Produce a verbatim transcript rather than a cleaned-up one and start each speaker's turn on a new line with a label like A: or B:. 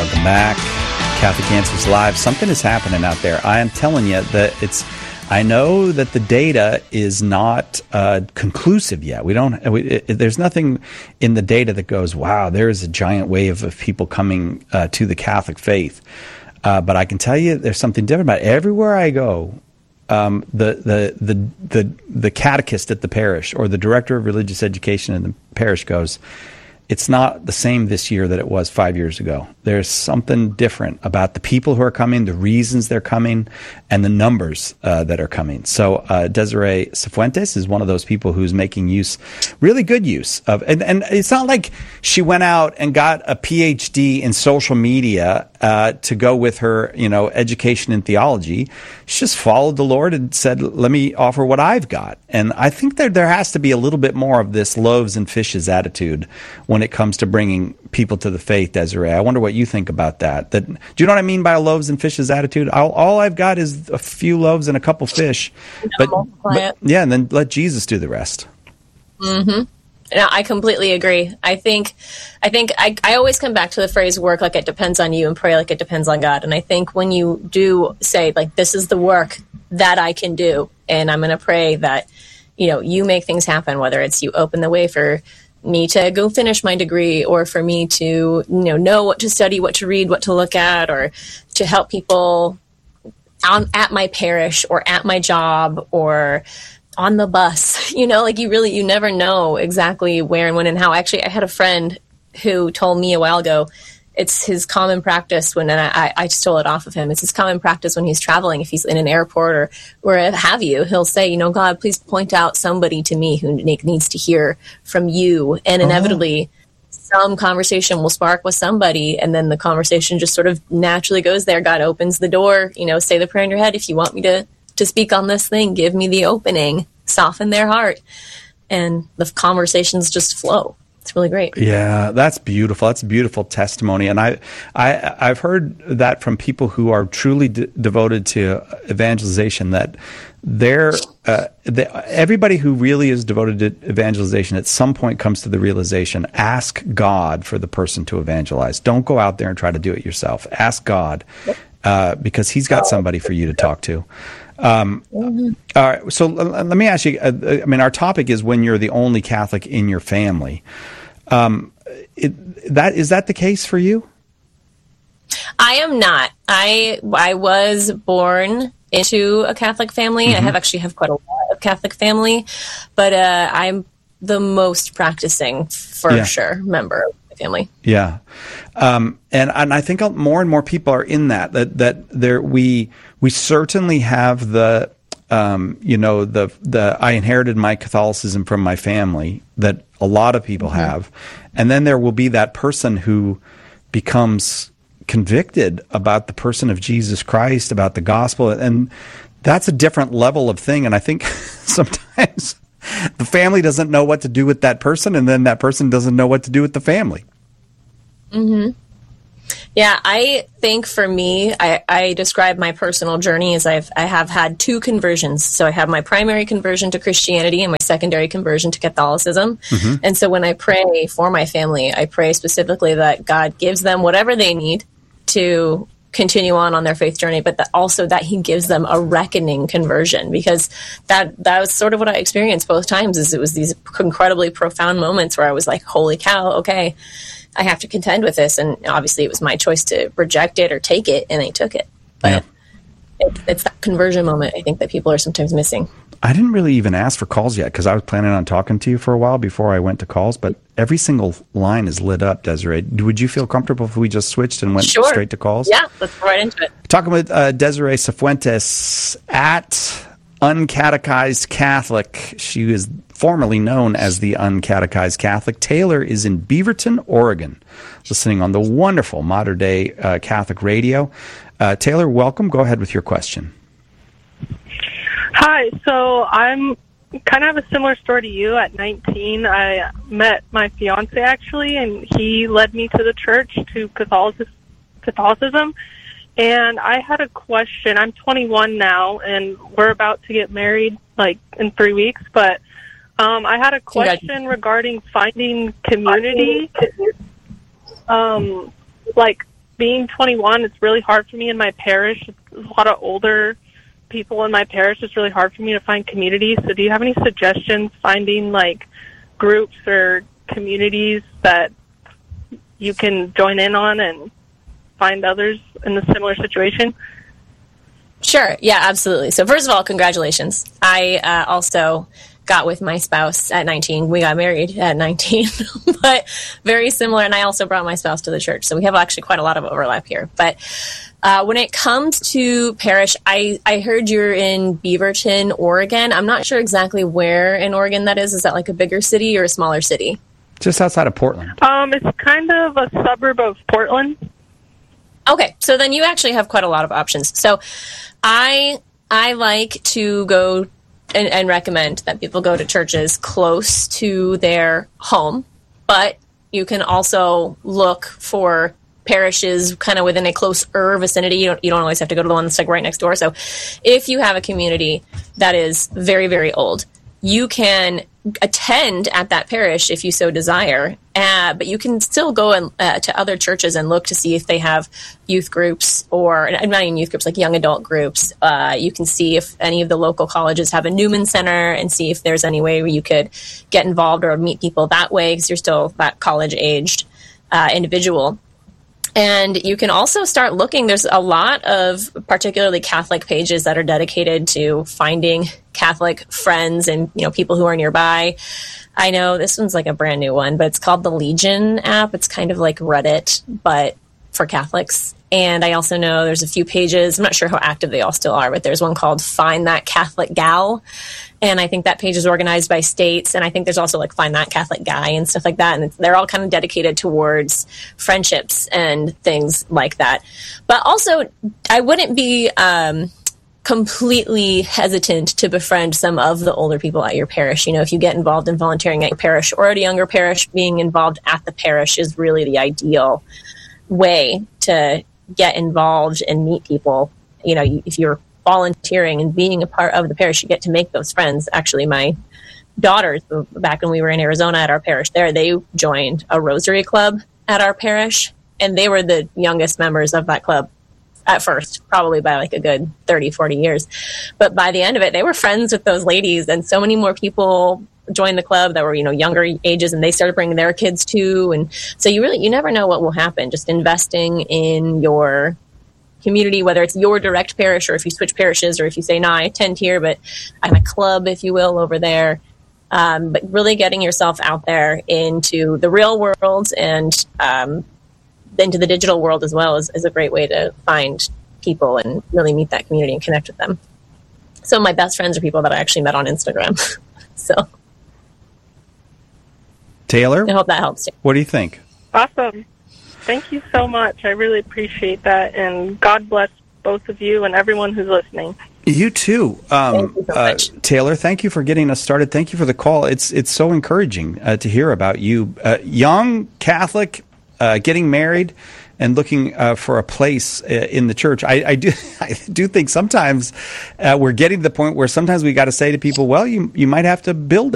A: Welcome back. Catholic Answers Live. Something is happening out there. I am telling you that it's, I know that the data is not uh, conclusive yet. We don't, we, it, there's nothing in the data that goes, wow, there is a giant wave of people coming uh, to the Catholic faith. Uh, but I can tell you there's something different about it. Everywhere I go, um, the, the, the, the, the catechist at the parish or the director of religious education in the parish goes, it's not the same this year that it was five years ago. There's something different about the people who are coming, the reasons they're coming, and the numbers uh, that are coming. So uh, Desiree Cifuentes is one of those people who's making use, really good use of, and, and it's not like she went out and got a P H D in social media uh, to go with her, you know, education in theology. She just followed the Lord and said, let me offer what I've got. And I think that there has to be a little bit more of this loaves and fishes attitude when it comes to bringing people to the faith, Desiree. I wonder what you think about that. That do you know what I mean by a loaves and fishes attitude? I'll, all I've got is a few loaves and a couple fish, but, but yeah, and then let Jesus do the rest.
B: Mm-hmm. No, I completely agree. I think, I think I, I always come back to the phrase "work like it depends on you" and pray like it depends on God. And I think when you do say like, "This is the work that I can do," and I'm going to pray that, you know, you make things happen. Whether it's you open the way for me to go finish my degree, or for me to, you know, know what to study, what to read, what to look at, or to help people on, at my parish or at my job or on the bus, you know, like you really, you never know exactly where and when and how. Actually, I had a friend who told me a while ago, it's his common practice when, and I, I stole it off of him, it's his common practice when he's traveling, if he's in an airport or where have you, he'll say, you know, God, please point out somebody to me who needs to hear from you. And inevitably, oh. some conversation will spark with somebody, and then the conversation just sort of naturally goes there. God opens the door, you know, say the prayer in your head. If you want me to, to speak on this thing, give me the opening, soften their heart, and the conversations just flow. It's really great.
A: Yeah, that's beautiful. That's a beautiful testimony. And I, I, I've heard that from people who are truly de- devoted to evangelization, that they're, uh, they, everybody who really is devoted to evangelization at some point comes to the realization, ask God for the person to evangelize. Don't go out there and try to do it yourself. Ask God, uh, because he's got somebody for you to talk to. Um, mm-hmm. All right. So l- let me ask you, uh, I mean, our topic is when you're the only Catholic in your family. Um, it, that, is that the case for you?
B: I am not. I, I was born into a Catholic family. Mm-hmm. I have actually have quite a lot of Catholic family, but, uh, I'm the most practicing for yeah. sure member of the family.
A: Yeah. Um, and, and I think more and more people are in that, that, that there, we, we certainly have the, um, you know, the, the, I inherited my Catholicism from my family that a lot of people mm-hmm. have. And then there will be that person who becomes convicted about the person of Jesus Christ, about the gospel. And that's a different level of thing. And I think sometimes the family doesn't know what to do with that person, and then that person doesn't know what to do with the family.
B: Mm-hmm. Yeah, I think for me, I, I describe my personal journey as I've I have had two conversions. So I have my primary conversion to Christianity and my secondary conversion to Catholicism. Mm-hmm. And so when I pray for my family, I pray specifically that God gives them whatever they need to continue on on their faith journey, but that also that he gives them a reckoning conversion, because that that was sort of what I experienced both times. Is it was these incredibly profound moments where I was like, holy cow, okay, I have to contend with this. And obviously it was my choice to reject it or take it, and I took it. But yeah. it, it's that conversion moment, I think, that people are sometimes missing.
A: I didn't really even ask for calls yet because I was planning on talking to you for a while before I went to calls, but every single line is lit up, Desiree. Would you feel comfortable if we just switched and went
B: sure.
A: straight to calls?
B: Yeah, let's go right into it.
A: Talking with uh, Desiree Cifuentes at Uncatechized Catholic. She is formerly known as the Uncatechized Catholic. Taylor is in Beaverton, Oregon, listening on the wonderful Modern Day uh, Catholic Radio. Uh, Taylor, welcome. Go ahead with your question.
C: Hi, so I'm kind of have a similar story to you. At nineteen, I met my fiance, actually, and he led me to the church, to Catholicism. And I had a question. I'm twenty-one now, and we're about to get married, like, in three weeks. But um, I had a question regarding finding community. Um, like, being twenty-one, it's really hard for me in my parish. There's a lot of older people in my parish. It's really hard for me to find community. So do you have any suggestions finding like groups or communities that you can join in on and find others in a similar situation?
B: Sure. Yeah, absolutely. So first of all, congratulations. I uh, also got with my spouse at nineteen. We got married at nineteen, but very similar. And I also brought my spouse to the church. So we have actually quite a lot of overlap here. But uh, when it comes to parish, I, I heard you're in Beaverton, Oregon. I'm not sure exactly where in Oregon that is. Is that like a bigger city or a smaller city?
A: Just outside of Portland.
C: Um, it's kind of a suburb of Portland.
B: Okay, so then you actually have quite a lot of options. So I I like to go and, and recommend that people go to churches close to their home, but you can also look for parishes kind of within a closer vicinity. You don't, you don't always have to go to the one that's like right next door. So if you have a community that is very, very old, you can attend at that parish if you so desire, uh, but you can still go and, uh, to other churches and look to see if they have youth groups or, not even youth groups, like young adult groups. Uh, you can see if any of the local colleges have a Newman Center and see if there's any way where you could get involved or meet people that way because you're still that college-aged uh, individual. And you can also start looking. There's a lot of particularly Catholic pages that are dedicated to finding Catholic friends and, you know, people who are nearby. I know this one's like a brand new one, but it's called the Legion app. It's kind of like Reddit, but for Catholics. And I also know there's a few pages. I'm not sure how active they all still are, but there's one called Find That Catholic Gal. And I think that page is organized by states. And I think there's also like Find That Catholic Guy and stuff like that. And it's, they're all kind of dedicated towards friendships and things like that. But also, I wouldn't be um, completely hesitant to befriend some of the older people at your parish. You know, if you get involved in volunteering at your parish or at a younger parish, being involved at the parish is really the ideal way to get involved and meet people. You know, if you're volunteering and being a part of the parish, you get to make those friends. Actually, my daughters, back when we were in Arizona at our parish there, they joined a Rosary Club at our parish, and they were the youngest members of that club at first, probably by like a good thirty, forty years. But by the end of it, they were friends with those ladies, and so many more people joined the club that were, you know, younger ages, and they started bringing their kids too. And so you really, you never know what will happen. Just investing in your community, whether it's your direct parish or if you switch parishes or if you say, no, I attend here, but I'm a club, if you will, over there. Um, but really getting yourself out there into the real world and um, into the digital world as well is, is a great way to find people and really meet that community and connect with them. Some of my best friends are people that I actually met on Instagram. So
A: Taylor,
B: I hope that helps you.
A: What do you think?
C: Awesome. Thank you so much. I really appreciate that. And God bless both of you and everyone who's listening.
A: You too. Um,
B: thank you so
A: uh,
B: much.
A: Taylor, thank you for getting us started. Thank you for the call. It's it's so encouraging uh, to hear about you. Uh, young Catholic, uh, getting married, and looking uh, for a place uh, in the church. I, I do I do think sometimes uh, we're getting to the point where sometimes we got to say to people, well, you you might have to build